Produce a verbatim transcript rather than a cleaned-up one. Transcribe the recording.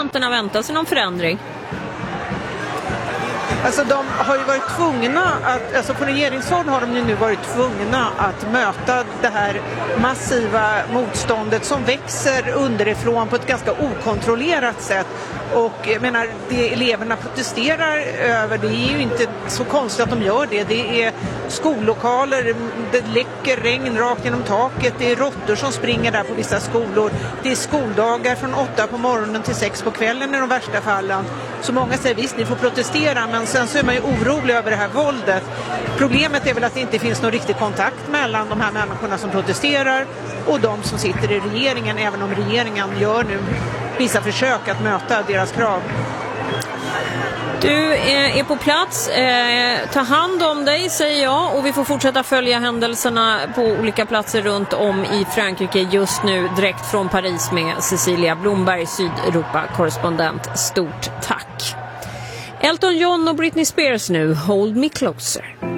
studenterna vänta sig någon förändring? Alltså de har ju varit tvungna att, alltså på regeringshåll har de ju nu varit tvungna att möta det här massiva motståndet som växer underifrån på ett ganska okontrollerat sätt. Och jag menar, det eleverna protesterar över, det är ju inte så konstigt att de gör det. Det är skollokaler, det läcker regn rakt genom taket, det är råttor som springer där på vissa skolor. Det är skoldagar från åtta på morgonen till sex på kvällen i de värsta fallen. Så många säger visst, ni får protestera, men sen så är man ju orolig över det här våldet. Problemet är väl att det inte finns någon riktig kontakt mellan de här människorna som protesterar och de som sitter i regeringen, även om regeringen gör nu vissa försök att möta deras krav. Du är på plats, eh, ta hand om dig säger jag, och vi får fortsätta följa händelserna på olika platser runt om i Frankrike just nu direkt från Paris med Cecilia Blomberg, Sydeuropa-korrespondent. Stort tack. Elton John och Britney Spears nu, Hold Me Closer.